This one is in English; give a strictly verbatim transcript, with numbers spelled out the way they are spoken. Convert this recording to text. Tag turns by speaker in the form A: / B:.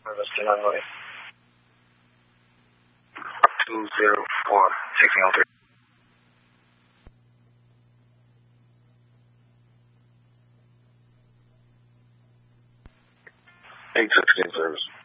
A: Western runway. two zero four, sixteen oh three. eight sixteen service.